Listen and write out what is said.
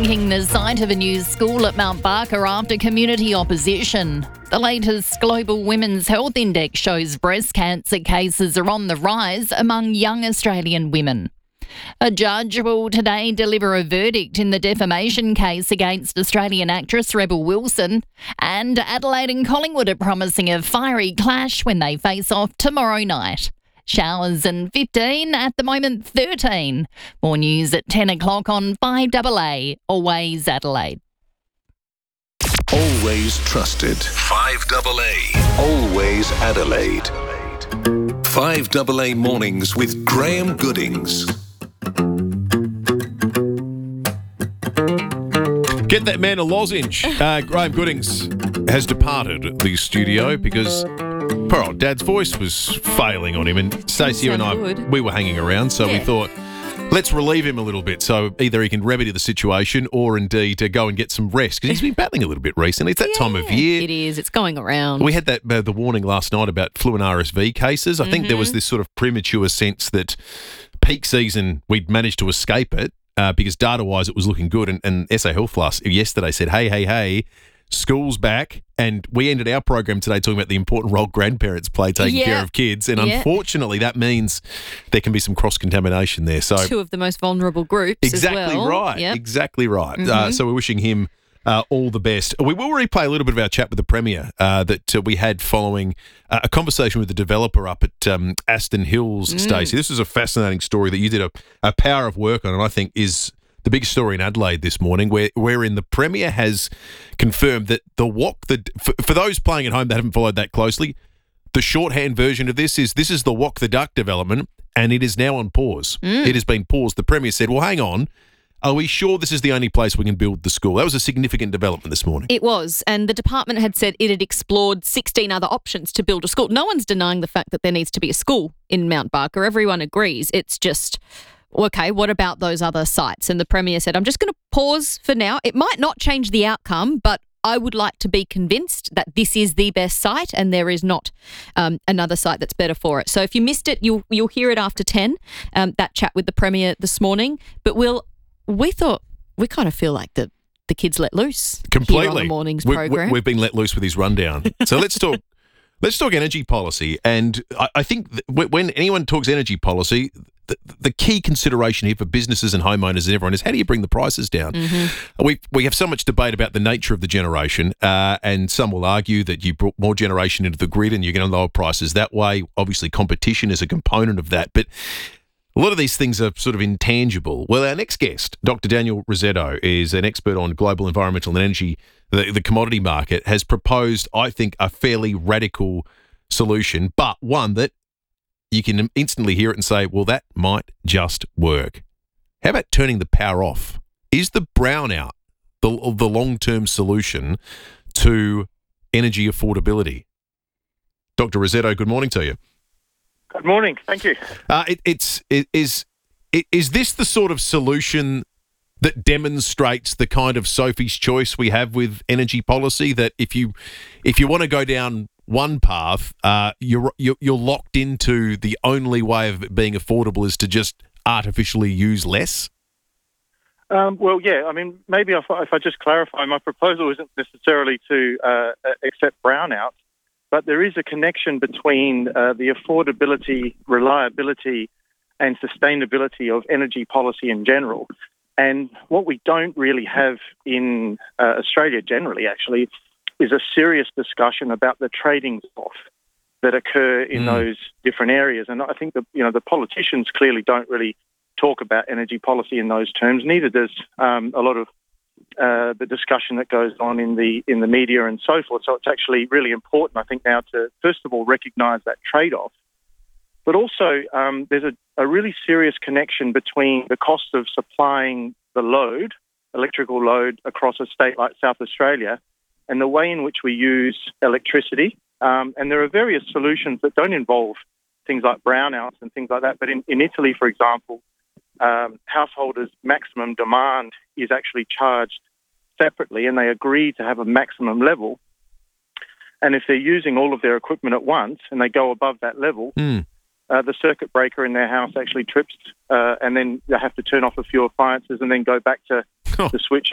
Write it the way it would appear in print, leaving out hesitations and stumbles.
rethinking the site of a new school at Mount Barker after community opposition. The latest Global Women's Health Index shows breast cancer cases are on the rise among young Australian women. A judge will today deliver a verdict in the defamation case against Australian actress Rebel Wilson, and Adelaide and Collingwood are promising a fiery clash when they face off tomorrow night. Showers and 15, at the moment 13. More news at 10 o'clock on 5AA, Always Adelaide. Always trusted. 5AA. Always Adelaide. 5AA Mornings with Graham Goodings. Get that man a lozenge. Graham Goodings has departed the studio because poor old Dad's voice was failing on him, and Stacey and I, we were hanging around, so we thought, let's relieve him a little bit so either he can remedy the situation or indeed to go and get some rest, because he's been battling a little bit recently. It's that time of year. It is. It's going around. We had that the warning last night about flu and RSV cases. I think there was this sort of premature sense that peak season we'd managed to escape it because data-wise it was looking good, and SA Health yesterday said, hey, school's back, and we ended our program today talking about the important role grandparents play taking care of kids, and unfortunately that means there can be some cross-contamination there. So two of the most vulnerable groups exactly as well. Right, exactly right. So we're wishing him all the best. We will replay a little bit of our chat with the Premier that we had following a conversation with the developer up at Aston Hills, Stacey. This is a fascinating story that you did a power of work on, and I think is the big story in Adelaide this morning, wherein the Premier has confirmed that for those playing at home that haven't followed that closely, the shorthand version of this is the Walk the Duck development, and it is now on pause. It has been paused. The Premier said, well, hang on, are we sure this is the only place we can build the school? That was a significant development this morning. It was, and the department had said it had explored 16 other options to build a school. No one's denying the fact that there needs to be a school in Mount Barker. Everyone agrees. It's just, okay, what about those other sites? And the Premier said, I'm just going to pause for now. It might not change the outcome, but I would like to be convinced that this is the best site and there is not another site that's better for it. So if you missed it, you'll hear it after 10, that chat with the Premier this morning. But we thought, we kind of feel like the kids let loose completely here on the morning's program. We've been let loose with his rundown. So let's talk. Let's talk energy policy. And I think when anyone talks energy policy, the key consideration here for businesses and homeowners and everyone is, how do you bring the prices down? We have so much debate about the nature of the generation, and some will argue that you brought more generation into the grid and you're going to lower prices that way. Obviously, competition is a component of that, but a lot of these things are sort of intangible. Well, our next guest, Dr. Daniel Rossetto, is an expert on global environmental and energy, the commodity market, has proposed, I think, a fairly radical solution, but one that you can instantly hear it and say, well, that might just work. How about turning the power off? Is the brownout the long-term solution to energy affordability? Dr. Rossetto, good morning to you. Good morning. Thank you. Is this the sort of solution that demonstrates the kind of Sophie's choice we have with energy policy, that if you want to go down one path, you're locked into the only way of it being affordable is to just artificially use less? Well, yeah. I mean, maybe if I just clarify, my proposal isn't necessarily to accept brownouts, but there is a connection between the affordability, reliability, and sustainability of energy policy in general. And what we don't really have in Australia generally, actually, is a serious discussion about the trading off that occur in those different areas. And I think the politicians clearly don't really talk about energy policy in those terms. Neither does a lot of the discussion that goes on in the media and so forth. So it's actually really important, I think, now to first of all recognise that trade-off, but also there's a really serious connection between the cost of supplying the load, electrical load, across a state like South Australia, and the way in which we use electricity. And there are various solutions that don't involve things like brownouts and things like that. But in Italy, for example, householders' maximum demand is actually charged separately, and they agree to have a maximum level. And if they're using all of their equipment at once and they go above that level, the circuit breaker in their house actually trips, and then they have to turn off a few appliances and then go back to the switch